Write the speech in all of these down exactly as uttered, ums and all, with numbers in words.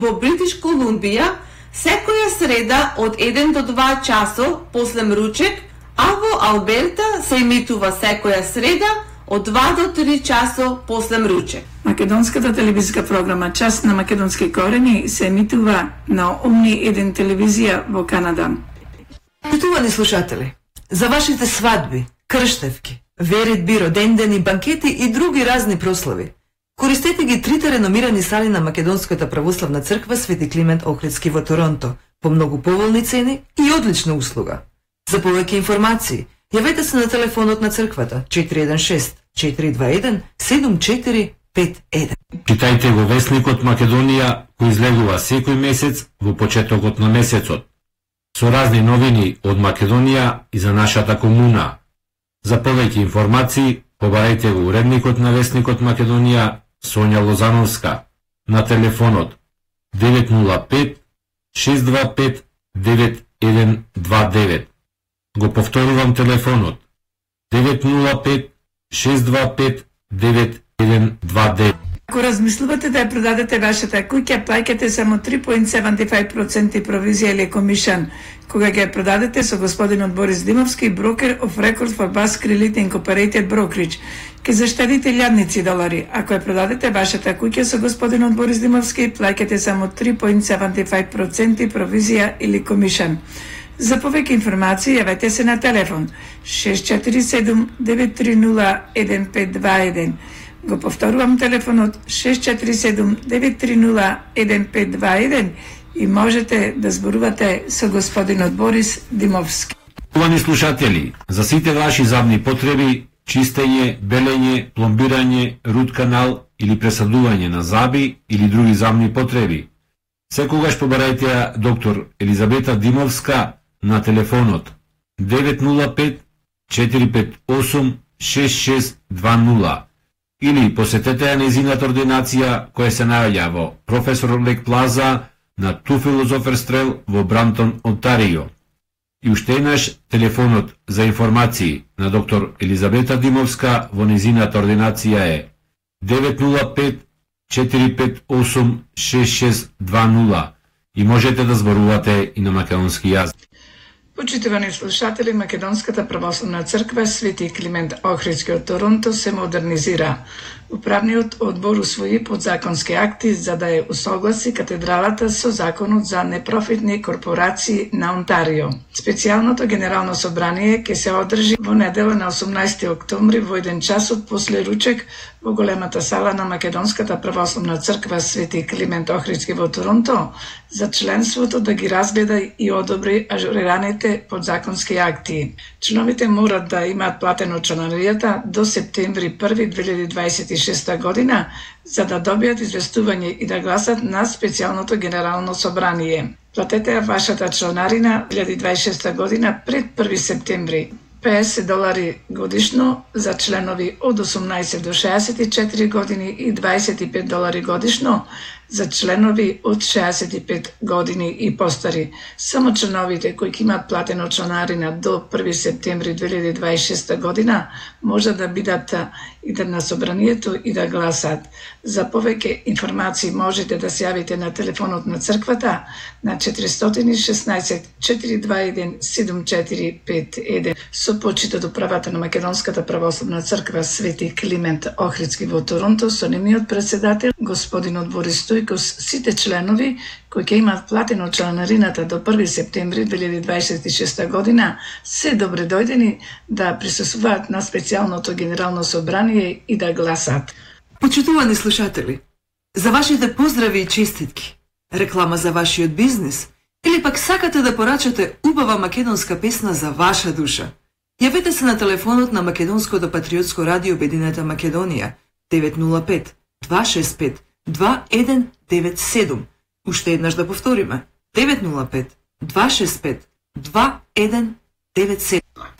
Во Бритиш Колумбија секоја среда од еден до два часо после мручек, а во Алберта се емитува секоја среда од два до три часо после мручек. Македонската телевизиска програма Час на македонски корени се емитува на Омни еден телевизија во Канада. Почитувани слушатели, за вашите свадби, крштевки, веридби, родендени, банкети и други разни прослави, користете ги трите реномирани сали на Македонската православна црква Свети Климент Охридски во Торонто по многу поволни цени и одлична услуга. За повеќе информации, јавете се на телефонот на црквата четири еден шест четири два еден седум четири пет еден. Читајте го весникот Македонија, кој излегува секој месец во почетокот на месецот, со разни новини од Македонија и за нашата комуна. За повеќе информации, побарајте го уредникот на весникот Македонија Сонја Лозановска на телефонот девет нула пет шест два пет девет еден два девет. Го повторувам телефонот девет нула пет шест два пет девет еден два девет. Ако размислувате да ја продадете вашата куќа, плаќате само три zarez седумдесет и пет проценти провизија или комишан. Кога ќе ја продадете со господинот Борис Димовски, брокер of record for Basque Realty Incorporated Brokerage, ќе заштедите илјадници долари. Ако ја продадете вашата куќа со господинот Борис Димовски, плаќате само три zarez седумдесет и пет проценти провизија или комишан. За повеќе информации јавете се на телефон шест четири седум девет три нула еден пет два еден. Го повторувам телефонот шест четири седум девет три нула еден пет два еден и можете да зборувате со господинот Борис Димовски. Увани слушатели, за сите ваши забни потреби, чистење, белење, пломбирање, рут канал или пресадување на заби или други забни потреби, секогаш побарајте ја доктор Елизабета Димовска на телефонот девет нула пет четири пет осум шест шест два нула или посетете ја нејзината ординација која се наоѓа во Професор Лек Плаза на Ту Филозофер Стрел во Брамтон, Онтарио. И уште еднаш телефонот за информации на доктор Елизабета Димовска во нејзината ординација е девет нула пет четири пет осум шест шест два нула и можете да зборувате и на македонски јазик. Почитувани слушатели, Македонската православна црква Свети Климент Охридски од Торонто се модернизира. Управниот одбор усвои подзаконски акти за да ја усогласи катедралата со законот за непрофитни корпорации на Онтарио. Специјалното генерално собрание ќе се одржи во недела на осумнаесети октомври во еден час од после ручек во големата сала на Македонската православна црква Свети Климент Охридски во Торонто за членството да ги разгледа и одобри ажурираните подзаконски акти. Членовите морат да имаат платено чланаријата до септември први две илјади дваесет и шеста година за да добијат известување и да гласат на специјалното генерално собрание. Платете ја вашата членарина две илјади дваесет и шеста година пред први септември. педесет долари годишно за членови од осумнаесет до шеесет и четири години и дваесет и пет долари годишно за членови од шеесет и пет години и постари. Само членовите кои ќе имаат платено членарина до први септември две илјади дваесет и шеста година може да бидат идат на собранието и да гласат. За повеќе информации можете да се јавите на телефонот на црквата на четири еден шест четири два еден седум четири пет еден. Со почит од управата на Македонската православна црква Свети Климент Охридски во Торонто со нивниот председател господинот Борис Стојкос, сите членови кои ќе имаат платено членарината до први септември две илјади дваесет и шеста година се добре дојдени да присуствуваат на специјалното генерално собрание и да гласат. Почитувани слушатели, за вашите поздрави и честитки, реклама за вашиот бизнис или пак сакате да порачате убава македонска песна за ваша душа, јавете се на телефонот на Македонското патриотско радио Обединета Македонија девет нула пет два шест пет два еден девет седум. Уште еднаш да повториме девет нула пет два шест пет два еден девет седум.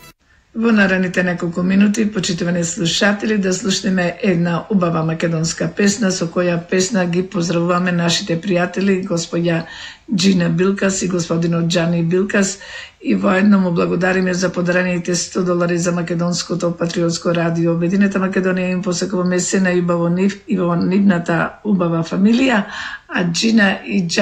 Во наредните неколку минути, почитувани слушатели, да слушнеме една убава македонска песна, со која песна ги поздравуваме нашите пријатели, господја Джина Билкас и господинот Джани Билкас, и воедно му благодариме за подарените сто долари за македонското патриотско радио. Обединета Македонија им посакуваме се на убаво нив и во нивната убава фамилија, а Джина и Джани